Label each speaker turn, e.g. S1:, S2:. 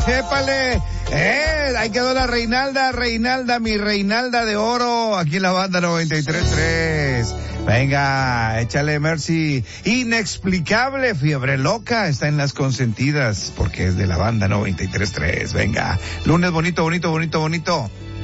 S1: épale. Ahí quedó la Reinalda, mi Reinalda de oro, aquí en la banda 93.3. Venga, échale Mercy. Inexplicable, fiebre loca, está en las consentidas, porque es de la banda 93.3. Venga, lunes bonito.